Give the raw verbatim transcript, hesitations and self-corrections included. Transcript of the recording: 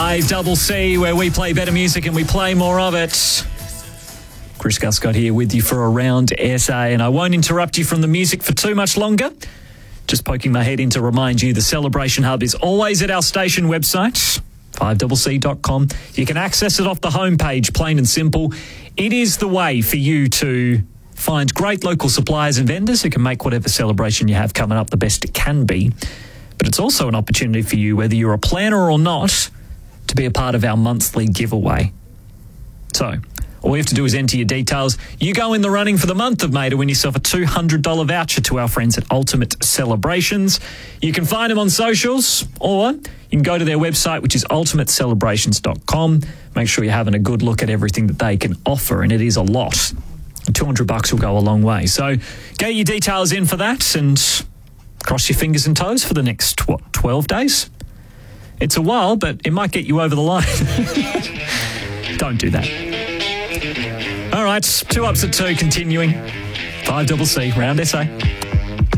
five double C, where we play better music and we play more of it. Chris Guscott here with you for Around S A, and I won't interrupt you from the music for too much longer. Just poking my head in to remind you the Celebration Hub is always at our station website, five C C dot com. You can access it off the homepage, plain and simple. It is the way for you to find great local suppliers and vendors who can make whatever celebration you have coming up the best it can be. But it's also an opportunity for you, whether you're a planner or not, to be a part of our monthly giveaway. So all you have to do is enter your details. You go in the running for the month of May to win yourself a two hundred dollars voucher to our friends at Ultimate Celebrations. You can find them on socials, or you can go to their website, which is ultimate celebrations dot com. Make sure you're having a good look at everything that they can offer, and it is a lot. two hundred bucks will go a long way. So get your details in for that and cross your fingers and toes for the next, what, twelve days? It's a while, but it might get you over the line. Don't do that. All right, two ups at two, continuing. five C C, Round S A.